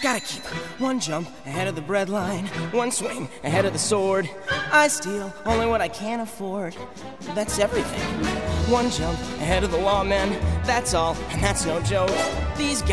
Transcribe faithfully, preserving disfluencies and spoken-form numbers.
gotta keep one jump ahead of the breadline, one swing ahead of the sword. I steal only what I can afford. That's everything. One jump ahead of the lawmen, that's all, and that's no joke. These guys